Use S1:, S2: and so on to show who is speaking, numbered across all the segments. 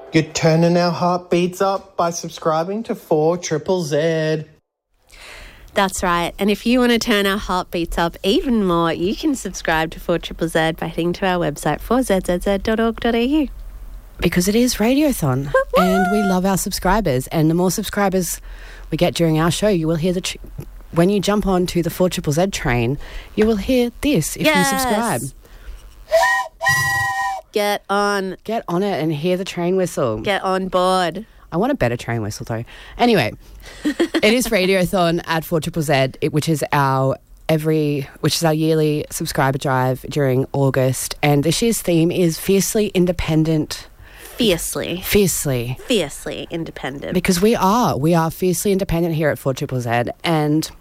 S1: You're turning our heartbeats up by subscribing to 4ZZZ.
S2: That's right. And if you want to turn our heartbeats up even more, you can subscribe to 4ZZZ by heading to our website, 4zzz.org.au.
S3: Because it is Radiothon, and we love our subscribers. And the more subscribers we get during our show, you will hear when you jump onto the 4ZZZ train, you will hear this if you subscribe.
S2: Get on.
S3: Get on it and hear the train whistle.
S2: Get on board.
S3: I want a better train whistle, though. Anyway, it is Radiothon at 4ZZZ, which is our yearly subscriber drive during August. And this year's theme is Fiercely Independent.
S2: Fiercely independent.
S3: Because we are fiercely independent here at 4ZZZ, and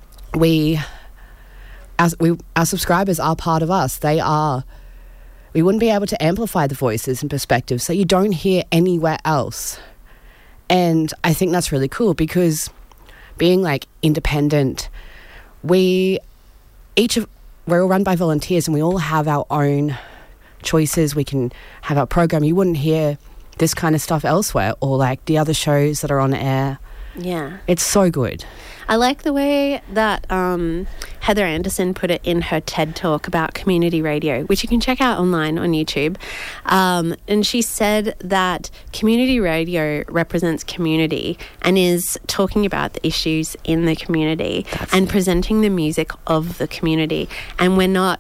S3: our subscribers are part of us. We wouldn't be able to amplify the voices and perspectives that you don't hear anywhere else. And I think that's really cool because being like independent, we're all run by volunteers and we all have our own choices. We can have our program. You wouldn't hear this kind of stuff elsewhere, or like the other shows that are on air.
S2: Yeah.
S3: It's so good.
S2: I like the way that Heather Anderson put it in her TED Talk about community radio, which you can check out online on YouTube. And she said that community radio represents community and is talking about the issues in the community and presenting the music of the community. And we're not,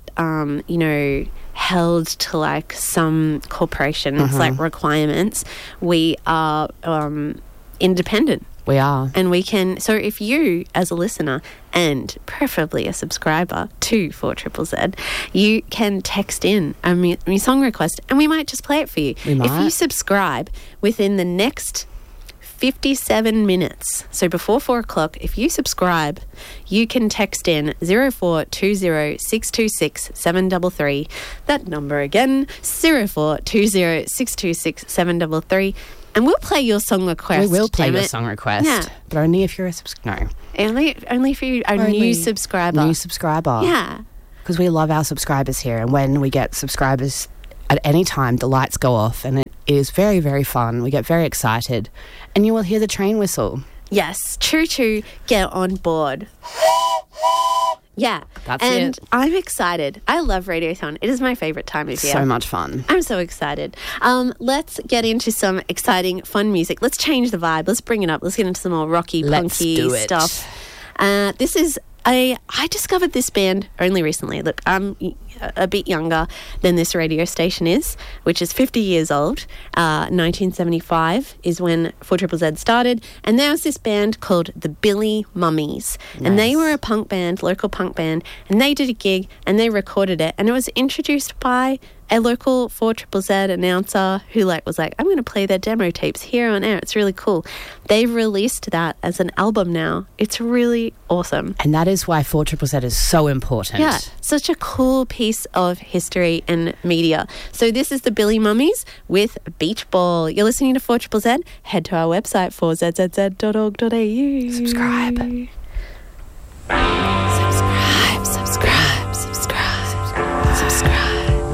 S2: held to like some corporations like requirements. We are independent.
S3: We are.
S2: And we can, so if you as a listener and preferably a subscriber to 4ZZZ, you can text in a song request and we might just play it for you.
S3: We might.
S2: If you subscribe within the next 57 minutes, so before 4 o'clock, if you subscribe, you can text in 0420 626 733. That number again, 0420 626 733. And we'll play your song request.
S3: We will play your song request.
S2: Yeah.
S3: But only if you're a subscriber. No.
S2: Only if you're a new subscriber.
S3: New subscriber.
S2: Yeah.
S3: Because we love our subscribers here. And when we get subscribers at any time, the lights go off. And it is very, very fun. We get very excited. And you will hear the train whistle.
S2: Yes. Choo-choo, get on board. Yeah.
S3: That's
S2: and
S3: it.
S2: I'm excited. I love Radiothon. It is my favourite time of year.
S3: So much fun.
S2: I'm so excited. Let's get into some exciting, fun music. Let's change the vibe. Let's bring it up. Let's get into some more rocky, punky stuff. I discovered this band only recently. Look, I'm a bit younger than this radio station is, which is 50 years old. 1975 is when 4ZZZ started. And there was this band called the Billy Mummies. Nice. And they were a punk band, local punk band. And they did a gig and they recorded it. And it was introduced by a local 4ZZZ announcer who was like, I'm going to play their demo tapes here on air. It's really cool. They've released that as an album now. It's really awesome.
S3: And that is why 4ZZZ is so important.
S2: Yeah, such a cool piece of history and media. So this is the Billy Mummies with Beach Ball. You're listening to 4ZZZ. Head to our website, 4zzz.org.au.
S3: Subscribe.